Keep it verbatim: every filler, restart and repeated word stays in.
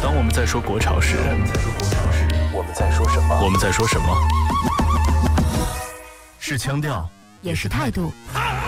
当我们在说国潮时， 我们在说什么？ 我们在说什么？是腔调， 也是态度。